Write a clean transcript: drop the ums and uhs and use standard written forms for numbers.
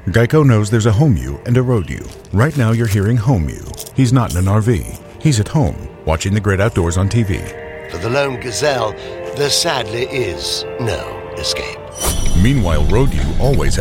Geico knows there's a home you and a road you. Right now you're hearing home you. He's not in an RV. He's at home, watching the great outdoors on TV. For the lone gazelle, there sadly is no escape. Meanwhile, road you always